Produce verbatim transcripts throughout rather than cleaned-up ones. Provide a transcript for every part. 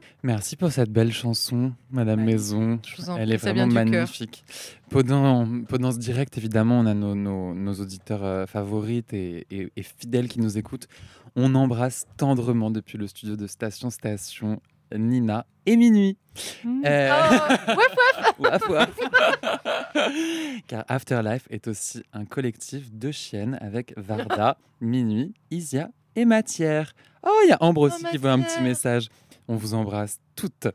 Merci pour cette belle chanson, Madame Maison. Je vous en Elle prie, est ça vraiment vient du cœur. magnifique. Pendant, pendant ce direct, évidemment, on a nos, nos, nos auditeurs euh, favorites et, et- et fidèles qui nous écoutent. On embrasse tendrement depuis le studio de Station Station Nina et Minuit. Euh, Oh, waf, Waf, waf. Car Afterlife est aussi un collectif de chiennes avec Varda, Minuit, Isia et Matière. Oh, il y a Ambre aussi Oh, qui veut un petit Matière. message. On vous embrasse toutes.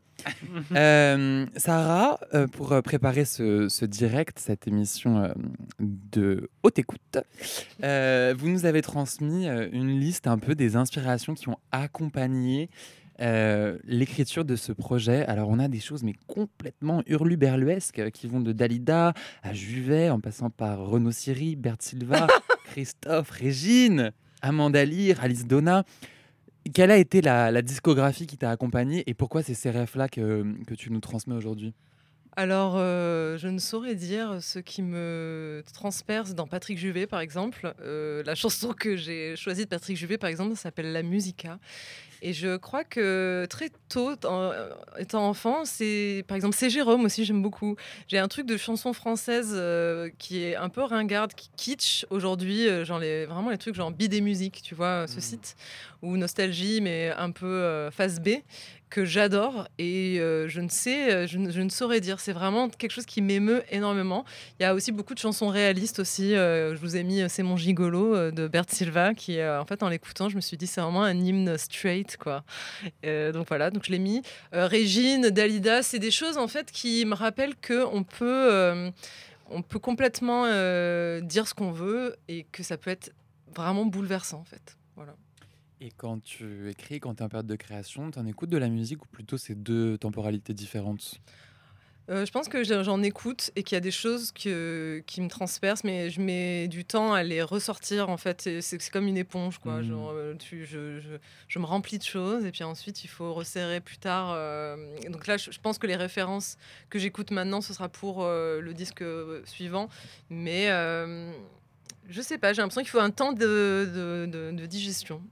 Euh, Sarah, euh, pour euh, préparer ce, ce direct, cette émission euh, de haute écoute, euh, vous nous avez transmis euh, une liste un peu des inspirations qui ont accompagné euh, l'écriture de ce projet. Alors, on a des choses mais complètement hurluberluesques euh, qui vont de Dalida à Juvet, en passant par Renaud Siri, Bert Silva, Christophe, Régine, Amanda Lear, Alice Donna. Quelle a été la, la discographie qui t'a accompagné et pourquoi c'est ces rêves-là que, que tu nous transmets aujourd'hui? Alors, euh, je ne saurais dire ce qui me transperce dans Patrick Juvet, par exemple. Euh, la chanson que j'ai choisie de Patrick Juvet, par exemple, s'appelle La Musica. Et je crois que très tôt, en- étant enfant, c'est par exemple c'est Jérôme aussi, j'aime beaucoup. J'ai un truc de chanson française euh, qui est un peu ringarde, qui kitsch aujourd'hui, euh, genre les, vraiment les trucs genre Bidé Musique, tu vois, ce site, ou Nostalgie, mais un peu euh, face B, que j'adore. Et euh, je ne sais, euh, je, ne- je ne saurais dire, c'est vraiment quelque chose qui m'émeut énormément. Il y a aussi beaucoup de chansons réalistes aussi. euh, je vous ai mis euh, C'est mon gigolo euh, de Bert Silva, qui euh, en fait en l'écoutant, je me suis dit c'est vraiment un hymne straight quoi. Euh, donc voilà, donc je l'ai mis. Euh, Régine, Dalida, c'est des choses en fait qui me rappellent que on peut, euh, on peut complètement euh, dire ce qu'on veut et que ça peut être vraiment bouleversant en fait. Voilà. Et quand tu écris, quand tu es en période de création, tu en écoutes de la musique ou plutôt c'est deux temporalités différentes? Euh, je pense que j'en j'en écoute et qu'il y a des choses que, qui me transpercent, mais je mets du temps à les ressortir en fait. Et C'est c'est comme une éponge, quoi. Mhm. Genre, euh, tu, je, je, je me remplis de choses et puis ensuite il faut resserrer plus tard. euh. Et donc là, je, je pense que les références que j'écoute maintenant, ce sera pour euh, le disque euh, suivant. Mais euh, je sais pas, j'ai l'impression qu'il faut un temps de, de, de- de digestion.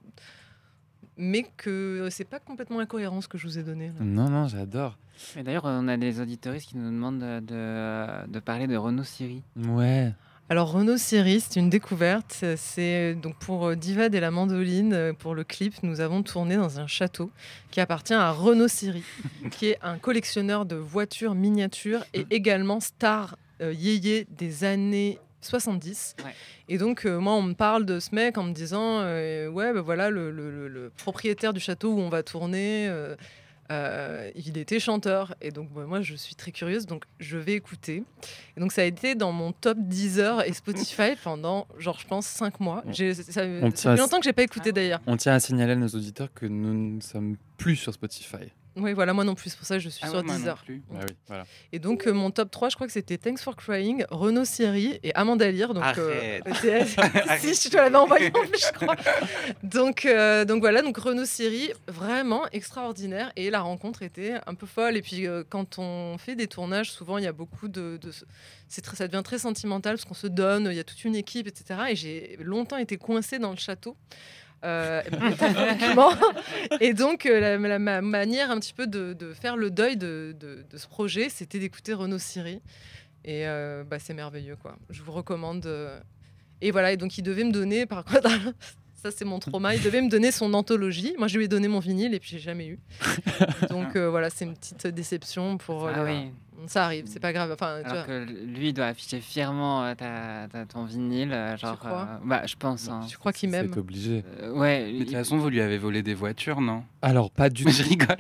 Mais que c'est pas complètement incohérent ce que je vous ai donné là. Non, non, j'adore. Et d'ailleurs, on a des auditoristes qui nous demandent de, de, de parler de Renaud Siri. Ouais. Alors Renaud Siri, c'est une découverte. C'est donc pour euh, Divad et la mandoline, euh, pour le clip, nous avons tourné dans un château qui appartient à Renaud Siri, qui est un collectionneur de voitures miniatures et également star euh, yéyé des années soixante-dix. Ouais. Et donc euh, moi on me parle de ce mec en me disant euh, ouais ben voilà le, le- le- le propriétaire du château où on va tourner. euh, euh, il était chanteur et donc bah, moi je suis très curieuse donc je vais écouter et donc ça a été dans mon top Deezer et Spotify pendant genre je pense cinq mois. J'ai, ça, ça On tient fait à- longtemps que j'ai pas écouté d'ailleurs. On tient à signaler à nos auditeurs que nous ne sommes plus sur Spotify. Oui voilà moi non plus c'est pour ça que je suis Ah sur ouais, moi non Deezer. plus. Ah oui, voilà. Et donc euh, mon top trois je crois que c'était Thanks for Crying, Renaud Siri et Amanda Lear donc euh, Arrête. si je te l'avais envoyé en plus je crois. Donc, euh, donc voilà, donc Renaud Siri, vraiment extraordinaire. Et la rencontre était un peu folle. Et puis euh, quand on fait des tournages, souvent il y a beaucoup de. de c'est très, ça devient très sentimental parce qu'on se donne, il y a toute une équipe, et cetera. Et j'ai longtemps été coincée dans le château. Euh, métaphoriquement. Et donc, euh, la, la- ma manière un petit peu de, de faire le deuil de, de- de ce projet, c'était d'écouter Renaud Siri. Et euh, bah, c'est merveilleux, quoi. Je vous recommande. euh, et voilà, et donc il devait me donner, par contre, ça c'est mon trauma, il devait me donner son anthologie. Moi je lui ai donné mon vinyle et puis j'ai jamais eu. Donc euh, voilà, c'est une petite déception pour. euh, Ah les- oui. Ça arrive, c'est pas grave. Enfin, tu Alors vois. que lui il doit afficher fièrement euh, ta, ta- ton vinyle, euh, genre. crois euh, bah, je pense. Hein. Je crois qu'il m'aime. C'est obligé. Euh, ouais. Mais de il- toute façon, vous lui avez volé des voitures, non? Alors, pas du tout. Je rigole.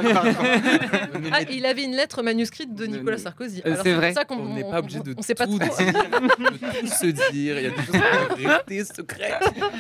Ah, il avait une lettre manuscrite de Nicolas Sarkozy. Euh, Alors, c'est vrai. pour ça qu'on On n'est pas obligé de on sait pas tout trop. dire, de tout se dire. Il y a des choses qui sont restées secrètes.